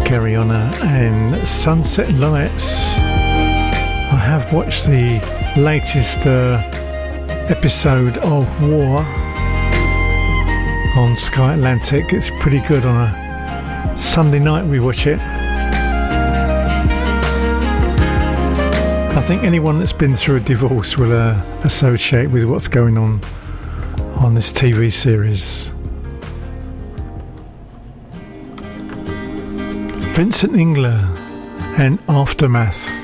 Gary Honor and Sunset Lights. I have watched the latest episode of War on Sky Atlantic. It's pretty good. On a Sunday night we watch it. I think anyone that's been through a divorce will associate with what's going on this TV series. Vincent Ingler and Aftermath.